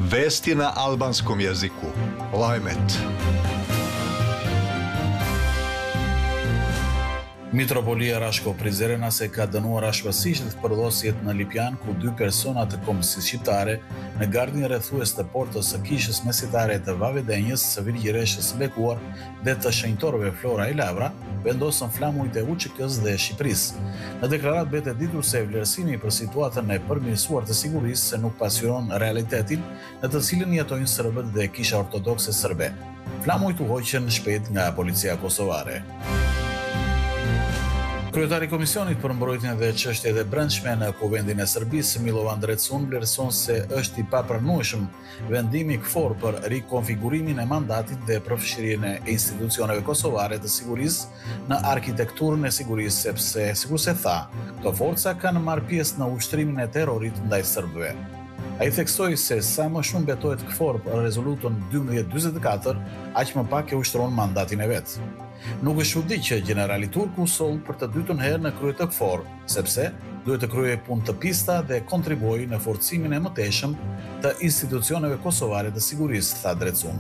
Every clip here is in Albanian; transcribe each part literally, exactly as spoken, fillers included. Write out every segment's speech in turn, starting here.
Vesti na albanskom jeziku. Lajmet. Mitropolia Rashko-Prizrena se ka dënuar ashpësisht të përdosjet në Lipjan, ku dy persona të kombësisë shqiptare në gardhin rrethues të portës së kishës mesitare të Vavedenjës, së Virgjireshës së Bekuar dhe të shenjtorëve Flora e Lavra vendosën flamujt e U Q K-s dhe Shqipërisë. Në deklaratë bëhet ditur se vlerësimi për situatën e përmirësuar të sigurisë se nuk pasqyron realitetin në të cilën jetojnë serbët dhe Kisha Ortodokse serbe. Flamujt u hoqën shpejt nga policia kosovare. Kryetari i Komisionit për Mbrojtjen dhe Çështjet e Brendshme në Kuvendin e Serbisë, Milovan Drecun, vlerëson se është i papranueshëm vendimi K F O R për rikonfigurimin e mandatit dhe përfshirjen e institucioneve kosovare të sigurisë në arkitekturën e sigurisë, sepse, sikur se tha, këto forca kanë marrë pjesë në ushtrimin e terrorit ndaj serbëve. Ai theksoi se sa më shumë betohet K F O R për rezolutën dymbëdhjetë dyzet e katër, aq më pak e ushtron mandatin e vet. Nuk është çudi që generali turk u soll për të dytën herë në krye të K F O R, sepse duhet të kryejë punë të pista dhe kontribuojë në forcimin e mëtejshëm të institucioneve kosovare të sigurisë, tha Drecun.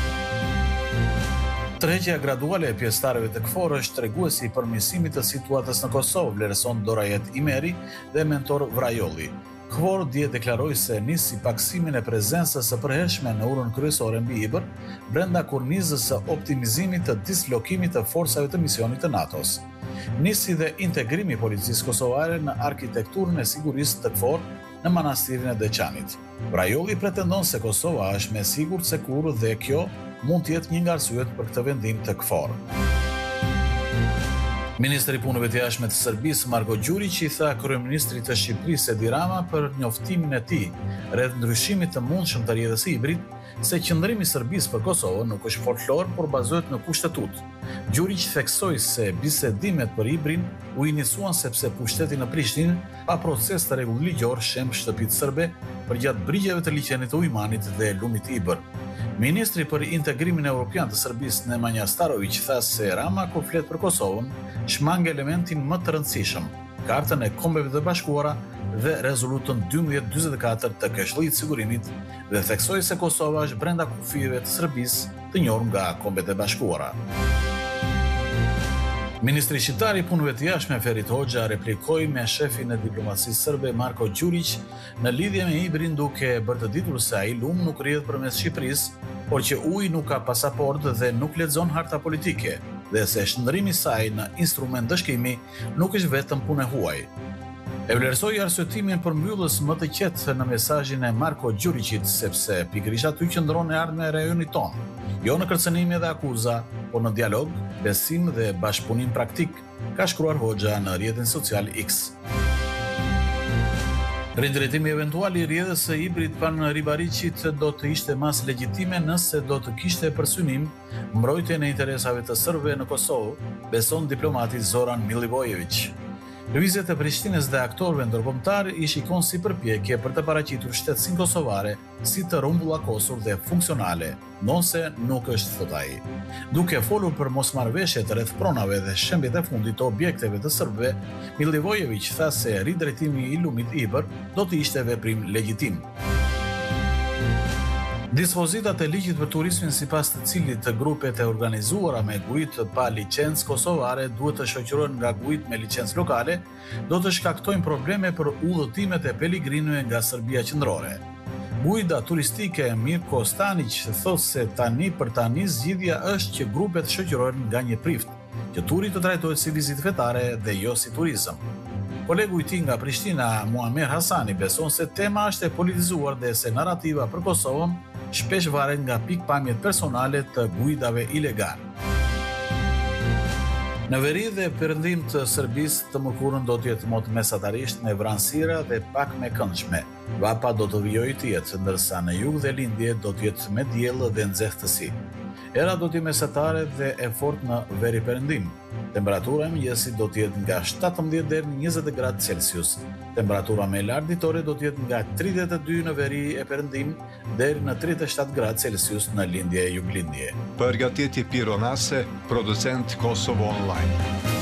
Tërheqja graduale e pjesëtarëve të K F O R është treguesi i përmirësimit të situatës në Kosovë, vlerëson Dorajet Imeri dhe mentor Vrajolli. K F O R dje deklaroi se nisi paksimin e prezencës së përhershme në urën kryesore mbi Ibër, brenda kornizës së optimizimit të dislokimit të forcave të misionit të NATO-s. Nisi dhe integrimi i policisë kosovare në arkitekturën e sigurisë të K F O R në manastirin e Deçanit. Vrajolli pretendon se Kosova është më e sigurt se kurrë dhe kjo mund të jetë një nga arsyet për këtë vendim të K F O R. Ministri i Punëve të Jashtme të Serbisë, Marko Gjurić, i tha kryeministrit të Shqipërisë Edi Rama për njoftimin e tij rreth ndryshimit të mundshëm të rrjedhës hibrid se qëndrimi i Serbisë për Kosovën nuk është folklor, por bazohet në kushtetut. Gjurić theksoi se bisedimet për hibrin u iniciuan sepse pushteti në Prishtinë pa proces të rregull ligjor shem shtëpitë serbe përgjatë brigjeve të liçenit të Ujmanit dhe lumit Ibër. Ministri për integrimin evropian të Serbisë, Nemanja Starović, tha se Rama, kur flet për Kosovën, shmang elementin më të rëndësishëm, Kartën e Kombeve të Bashkuara dhe rezolutën dymbëdhjetë dyzet e katër të Këshillit të Sigurimit dhe theksoi se Kosova është brenda kufijve të Serbisë, të njohur nga Kombet e Bashkuara. Ministri shqiptar i Punëve të Jashtme Ferit Hoxha replikoi me shefin e diplomacisë serbe Marko Gjurić në lidhje me hibrin, duke bërë të ditur se ai lum nuk rrjedh përmes Shqipërisë, por që uji nuk ka pasaport dhe nuk lexon harta politike, dhe se shndrimi i saj në instrument dëshkimi nuk është vetëm punë e huaj. E vlerësoi arsyetimin për mbyllës më të qetë në mesazhin e Marko Gjurićit, sepse pikërisht aty qëndron e ardhmja e rajonit tonë, jo në kërcënime dhe akuza, por në dialog, besim dhe bashkëpunim praktik, ka shkruar Hoxha në rrjetin social X. Ridrejtimi eventual i rrjedhës së hibrit pranë Ribariqit do të ishte mas legjitime nëse do të kishte për synim mbrojtjen e interesave të serbëve në Kosovë, beson diplomati Zoran Milivojević. Lëvizjet e Prishtinës dhe aktorëve ndërkombëtar i shikon si përpjekje për të paraqitur shtetësinë kosovare si të rrumbullakosur dhe funksionale, nonse nuk është, thot ai. Duke folur për mosmarrëveshjet rreth pronave dhe shembjet e fundit të objekteve të serbëve, Milivojević tha se ridrejtimi i lumit Ibër do të ishte veprim legjitim. Dispozitat e ligjit për turizmin sipas të cilit të grupet e organizuara me gujtë pa licencë kosovare duhet të shoqërohen nga gujtë me licencë lokale, do të shkaktojnë probleme për udhëtimet e peligrinëve nga Serbia qendrore. Gujda turistike Mirko Stanić thot se tani për tani zgjidhja është që grupet shoqërohen nga një prift, që turi të trajtohet si vizitë fetare dhe jo si turizëm. Kolegu i tij nga Prishtina, Muamer Hasani, beson se tema është e politizuar dhe se narrativa për Kosovën shpesh varet nga pikpamjet personale të guidave ilegal. Në veri dhe perëndim të Serbisë të mërkurën do të jetë mot mesatarisht me vranësira dhe pak me këndshme. Vapa do të vijojë të jetë, ndërsa në jug dhe lindje do të jetë me diell dhe nxehtësi. Era do të jetë mesatare dhe e fortë në veri perëndim. Temperatura e mëngjesit do të jetë nga shtatëmbëdhjetë deri në njëzet gradë Celsius. Temperatura më e lartë ditore do të jetë nga tridhjetë e dy në veri e perëndim deri në tridhjetë e shtatë gradë Celsius në lindje e juglindje. Përgatitje pironase, producent Kosovo Online.